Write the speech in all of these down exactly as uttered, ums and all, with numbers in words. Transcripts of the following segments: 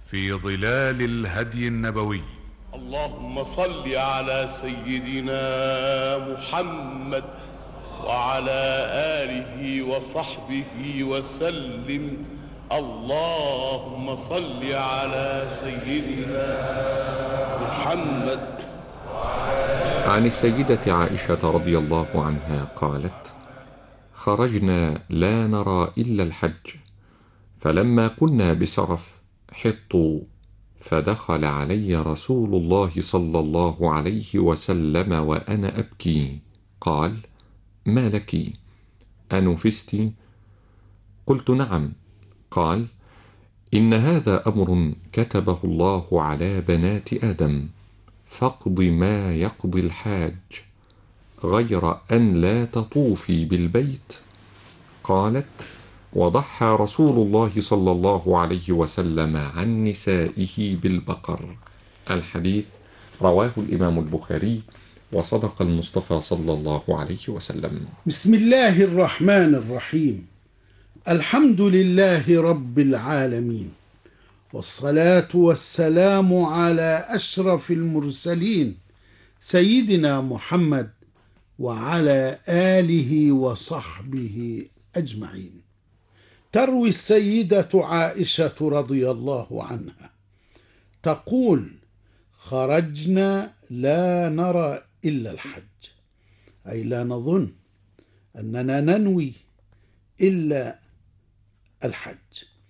في ظلال الهدي النبوي. اللهم صل على سيدنا محمد وعلى آله وصحبه وسلم. اللهم صل على سيدنا محمد. عن السيدة عائشة رضي الله عنها قالت: خرجنا لا نرى إلا الحج، فلما كنا بسرف حطوا، فدخل علي رسول الله صلى الله عليه وسلم وأنا أبكي، قال: ما لك؟ أنفست؟ قلت: نعم. قال: إن هذا أمر كتبه الله على بنات آدم، فاقض ما يقضي الحاج، غير أن لا تطوفي بالبيت. قالت: وضحى رسول الله صلى الله عليه وسلم عن نسائه بالبقر. الحديث رواه الإمام البخاري، وصدق المصطفى صلى الله عليه وسلم. بسم الله الرحمن الرحيم. الحمد لله رب العالمين، والصلاة والسلام على أشرف المرسلين سيدنا محمد وعلى آله وصحبه أجمعين. تروي السيدة عائشة رضي الله عنها تقول: خرجنا لا نرى إلا الحج، أي لا نظن أننا ننوي إلا الحج.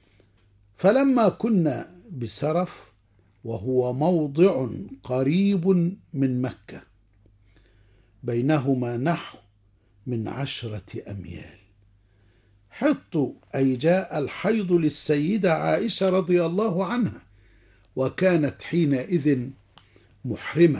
فلما كنا بسرف، وهو موضع قريب من مكة، بينهما نحو من عشرة أميال، حطوا أي جاء الحيض للسيدة عائشة رضي الله عنها، وكانت حينئذ محرمة.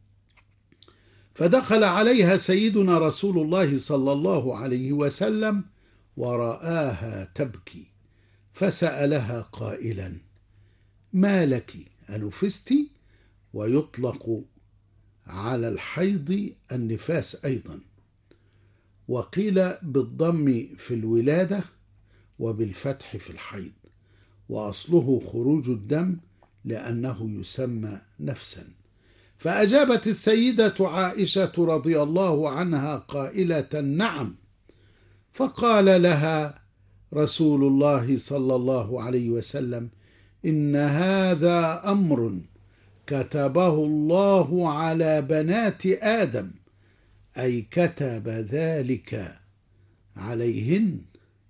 فدخل عليها سيدنا رسول الله صلى الله عليه وسلم ورآها تبكي، فسألها قائلا: ما لك؟ أنفست؟ ويطلق على الحيض النفاس أيضا، وقيل بالضم في الولادة وبالفتح في الحيض، وأصله خروج الدم لأنه يسمى نفسا. فأجابت السيدة عائشة رضي الله عنها قائلة: نعم. فقال لها رسول الله صلى الله عليه وسلم: إن هذا أمر كتبه الله على بنات آدم، أي كتب ذلك عليهن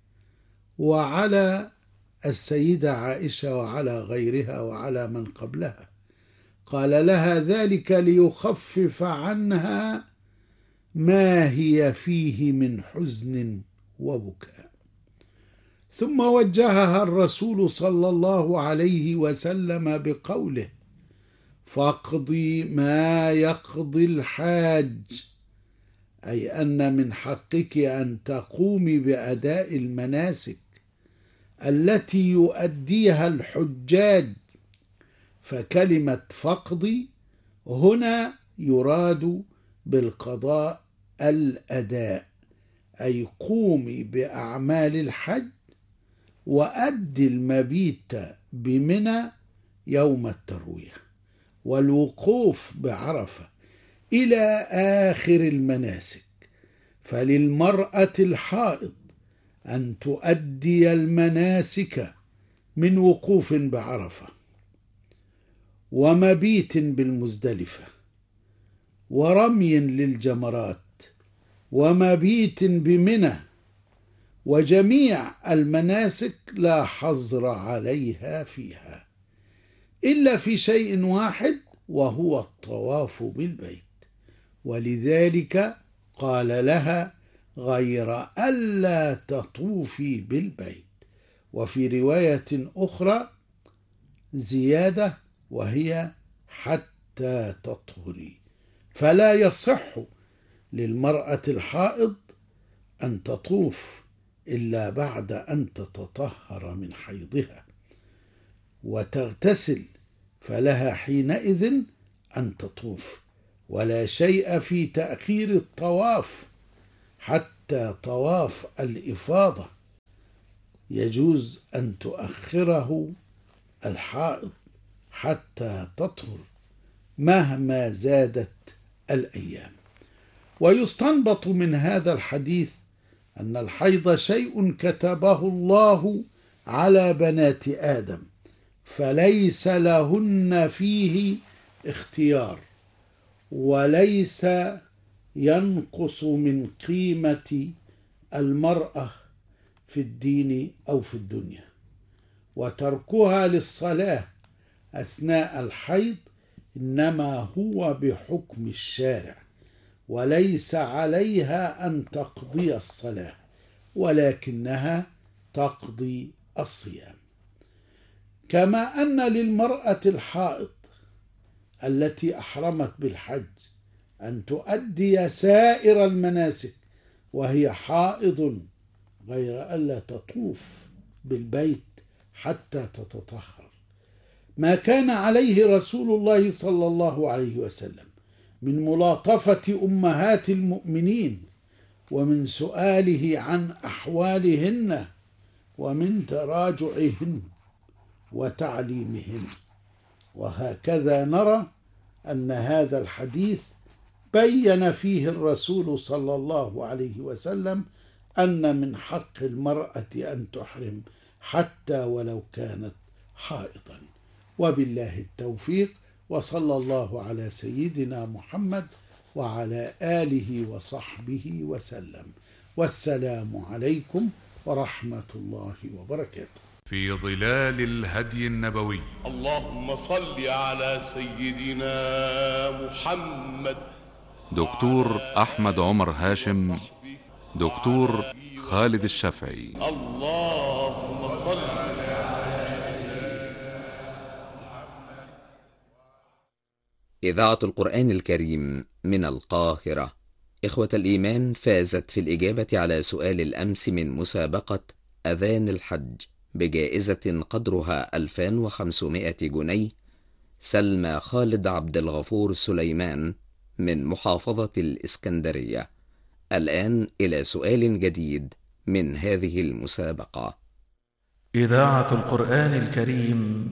وعلى السيدة عائشة وعلى غيرها وعلى من قبلها. قال لها ذلك ليخفف عنها ما هي فيه من حزن وبكاء. ثم وجهها الرسول صلى الله عليه وسلم بقوله: فاقضي ما يقضي الحاج، أي أن من حقك أن تقومي بأداء المناسك التي يؤديها الحجاج. فكلمة فاقضي هنا يراد بالقضاء الأداء، أي قومي بأعمال الحج وأدي المبيت بمنى يوم التروية والوقوف بعرفة إلى آخر المناسك. فللمرأة الحائض أن تؤدي المناسك من وقوف بعرفة، ومبيت بالمزدلفة، ورمي للجمرات، ومبيت بمنى، وجميع المناسك لا حظر عليها فيها إلا في شيء واحد، وهو الطواف بالبيت. ولذلك قال لها: غير ألا تطوفي بالبيت. وفي رواية أخرى زيادة، وهي حتى تطهري. فلا يصح للمرأة الحائض أن تطوف إلا بعد أن تتطهر من حيضها وتغتسل، فلها حينئذ أن تطوف. ولا شيء في تأخير الطواف حتى طواف الإفاضة، يجوز أن تؤخره الحائض حتى تطهر مهما زادت الأيام. ويستنبط من هذا الحديث أن الحيض شيء كتبه الله على بنات آدم، فليس لهن فيه اختيار، وليس ينقص من قيمة المرأة في الدين أو في الدنيا. وتركها للصلاة أثناء الحيض إنما هو بحكم الشارع، وليس عليها أن تقضي الصلاة، ولكنها تقضي الصيام. كما أن للمرأة الحائض التي أحرمت بالحج أن تؤدي سائر المناسك وهي حائض، غير ألا تطوف بالبيت حتى تتطهر. ما كان عليه رسول الله صلى الله عليه وسلم من ملاطفة أمهات المؤمنين، ومن سؤاله عن أحوالهن، ومن تراجعهن وتعليمهن. وهكذا نرى أن هذا الحديث بين فيه الرسول صلى الله عليه وسلم أن من حق المرأة أن تحرم حتى ولو كانت حائضا. وبالله التوفيق، وصلى الله على سيدنا محمد وعلى آله وصحبه وسلم. والسلام عليكم ورحمة الله وبركاته. في ظلال الهدي النبوي. اللهم صل على سيدنا محمد. دكتور أحمد عمر هاشم، دكتور خالد الشافعي. اللهم صل. إذاعة القرآن الكريم من القاهرة. إخوة الإيمان، فازت في الإجابة على سؤال الأمس من مسابقة أذان الحج بجائزة قدرها ألفين وخمسمائة جنيه سلمى خالد عبد الغفور سليمان من محافظة الإسكندرية. الآن إلى سؤال جديد من هذه المسابقة. إذاعة القرآن الكريم